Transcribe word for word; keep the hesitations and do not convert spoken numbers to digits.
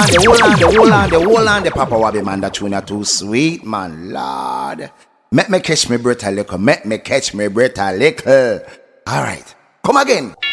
the whole on, the whole on, the whole on, the Papa Wabby man, that tune are too sweet, man, Lord. Make me catch me breath a little, make me catch me breath a little. All right, come again.